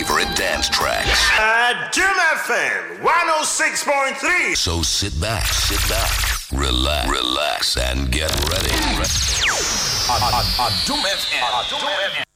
favorite dance tracks. Jim FM 106.3. So sit back, relax, and get ready. Jim FM.